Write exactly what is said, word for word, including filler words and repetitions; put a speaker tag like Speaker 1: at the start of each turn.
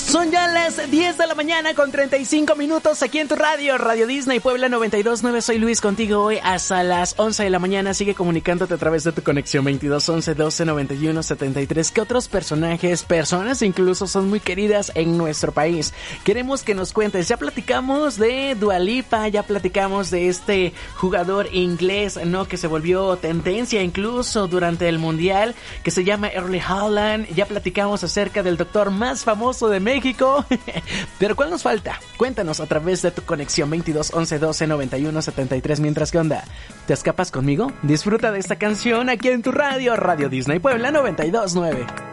Speaker 1: Son ya las diez de la mañana con treinta y cinco minutos aquí en tu radio, Radio Disney Puebla noventa y dos punto nueve. Soy Luis contigo hoy hasta las once de la mañana. Sigue comunicándote a través de tu conexión veintidós once doce noventa y uno setenta y tres. ¿Qué otros personajes, personas incluso, son muy queridas en nuestro país? Queremos que nos cuentes. Ya platicamos de Dua Lipa, ya platicamos de este jugador inglés, ¿no? Que se volvió tendencia incluso durante el Mundial, que se llama Erling Haaland. Ya platicamos acerca del doctor más famoso de México. Pero ¿cuál nos falta? Cuéntanos a través de tu conexión veintidós once doce noventa y uno setenta y tres. Mientras, ¿qué onda? ¿Te escapas conmigo? Disfruta de esta canción aquí en tu radio, Radio Disney Puebla noventa y dos punto nueve.